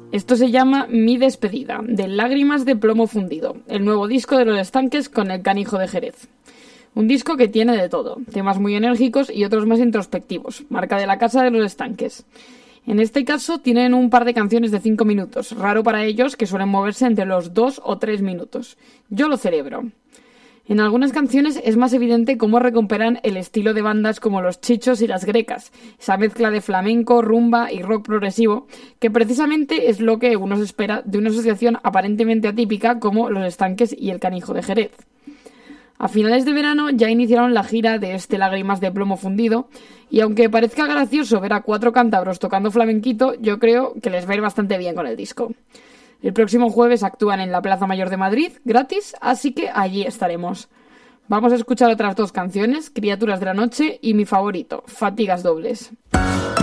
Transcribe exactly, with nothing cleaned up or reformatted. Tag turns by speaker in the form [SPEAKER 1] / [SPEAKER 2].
[SPEAKER 1] Esto se llama Mi despedida, de Lágrimas de plomo fundido, el nuevo disco de Los Estanques con el Canijo de Jerez. Un disco que tiene de todo, temas muy enérgicos y otros más introspectivos, marca de la casa de Los Estanques. En este caso tienen un par de canciones de cinco minutos, raro para ellos que suelen moverse entre los dos o tres minutos. Yo lo celebro. En algunas canciones es más evidente cómo recuperan el estilo de bandas como Los Chichos y Las Grecas, esa mezcla de flamenco, rumba y rock progresivo, que precisamente es lo que uno se espera de una asociación aparentemente atípica como Los Estanques y el Canijo de Jerez. A finales de verano ya iniciaron la gira de este Lágrimas de plomo fundido, y aunque parezca gracioso ver a cuatro cántabros tocando flamenquito, yo creo que les va a ir bastante bien con el disco. El próximo jueves actúan en la Plaza Mayor de Madrid, gratis, así que allí estaremos. Vamos a escuchar otras dos canciones, Criaturas de la Noche y mi favorito, Fatigas Dobles.